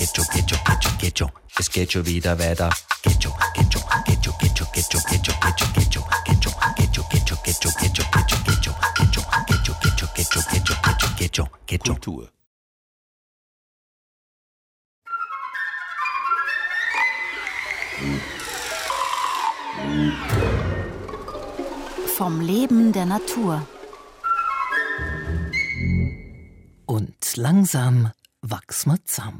Quecho. Es geht schon wieder weiter. Quecho. Kultur. Vom Leben der Natur. Und langsam wachs ma zamm.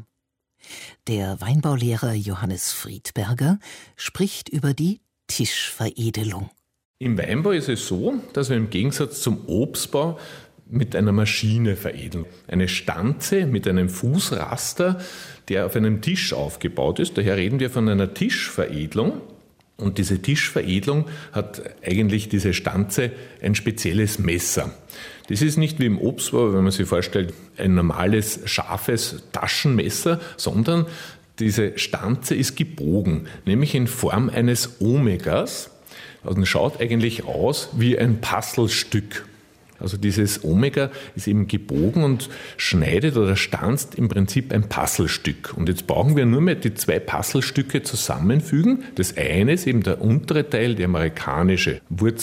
Der Weinbaulehrer Johannes Friedberger spricht über die Tischveredelung. Im Weinbau ist es so, dass wir im Gegensatz zum Obstbau mit einer Maschine veredeln. Eine Stanze mit einem Fußraster, der auf einem Tisch aufgebaut ist. Daher reden wir von einer Tischveredelung. Und diese Tischveredelung hat eigentlich diese Stanze ein spezielles Messer. Das ist nicht wie im Obstbau, wenn man sich vorstellt, ein normales, scharfes Taschenmesser, sondern diese Stanze ist gebogen, nämlich in Form eines Omegas. Also schaut eigentlich aus wie ein Puzzlestück. Also dieses Omega ist eben gebogen und schneidet oder stanzt im Prinzip ein Puzzlestück. Und jetzt brauchen wir nur mehr die zwei Puzzlestücke zusammenfügen. Das eine ist eben der untere Teil, die amerikanische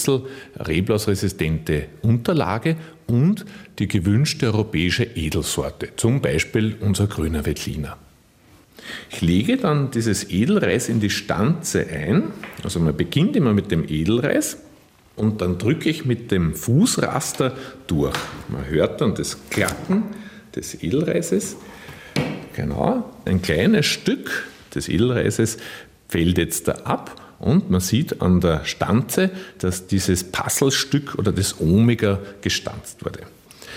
Wurzel-Reblausresistente Unterlage und die gewünschte europäische Edelsorte, zum Beispiel unser grüner Veltliner. Ich lege dann dieses Edelreis in die Stanze ein. Also man beginnt immer mit dem Edelreis. Und dann drücke ich mit dem Fußraster durch. Man hört dann das Klacken des Edelreises. Genau, ein kleines Stück des Edelreises fällt jetzt da ab und man sieht an der Stanze, dass dieses Puzzlestück oder das Omega gestanzt wurde.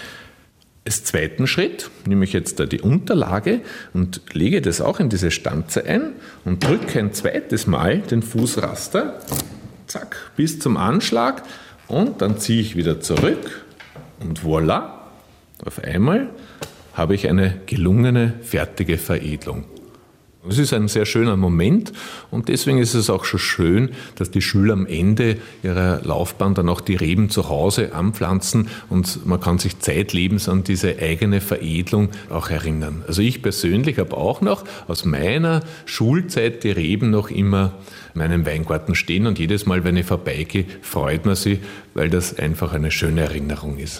Als zweiten Schritt nehme ich jetzt da die Unterlage und lege das auch in diese Stanze ein und drücke ein zweites Mal den Fußraster. Zack, bis zum Anschlag und dann ziehe ich wieder zurück und voilà, auf einmal habe ich eine gelungene, fertige Veredelung. Das ist ein sehr schöner Moment und deswegen ist es auch schon schön, dass die Schüler am Ende ihrer Laufbahn dann auch die Reben zu Hause anpflanzen und man kann sich zeitlebens an diese eigene Veredelung auch erinnern. Also ich persönlich habe auch noch aus meiner Schulzeit die Reben noch immer in meinem Weingarten stehen und jedes Mal, wenn ich vorbeigehe, freut man sich, weil das einfach eine schöne Erinnerung ist.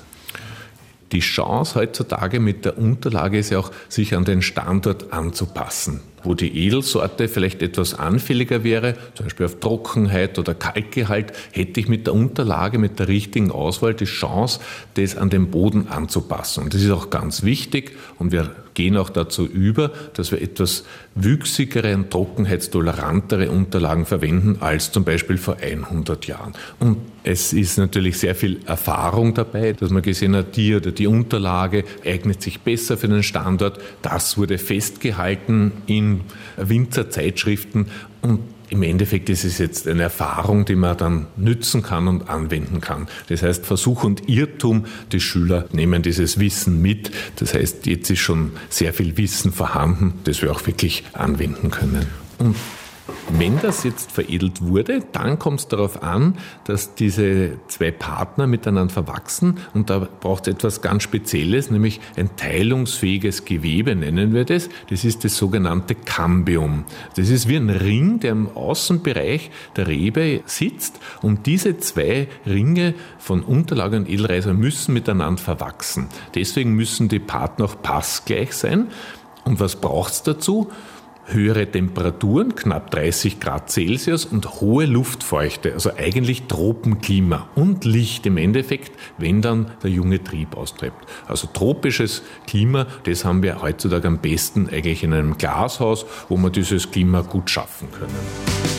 Die Chance heutzutage mit der Unterlage ist ja auch, sich an den Standort anzupassen. Wo die Edelsorte vielleicht etwas anfälliger wäre, zum Beispiel auf Trockenheit oder Kalkgehalt, hätte ich mit der Unterlage, mit der richtigen Auswahl die Chance, das an den Boden anzupassen. Und das ist auch ganz wichtig und wir gehen auch dazu über, dass wir etwas wüchsigere und trockenheitstolerantere Unterlagen verwenden als zum Beispiel vor 100 Jahren. Und es ist natürlich sehr viel Erfahrung dabei, dass man gesehen hat, die oder die Unterlage eignet sich besser für den Standort. Das wurde festgehalten in Winzerzeitschriften und im Endeffekt ist es jetzt eine Erfahrung, die man dann nützen kann und anwenden kann. Das heißt, Versuch und Irrtum, die Schüler nehmen dieses Wissen mit. Das heißt, jetzt ist schon sehr viel Wissen vorhanden, das wir auch wirklich anwenden können. Und wenn das jetzt veredelt wurde, dann kommt es darauf an, dass diese zwei Partner miteinander verwachsen und da braucht es etwas ganz Spezielles, nämlich ein teilungsfähiges Gewebe, nennen wir das. Das ist das sogenannte Cambium. Das ist wie ein Ring, der im Außenbereich der Rebe sitzt und diese zwei Ringe von Unterlage und Edelreis müssen miteinander verwachsen. Deswegen müssen die Partner auch passgleich sein. Und was braucht es dazu? Höhere Temperaturen, knapp 30 Grad Celsius und hohe Luftfeuchte, also eigentlich Tropenklima und Licht im Endeffekt, wenn dann der junge Trieb austreibt. Also tropisches Klima, das haben wir heutzutage am besten eigentlich in einem Glashaus, wo wir dieses Klima gut schaffen können.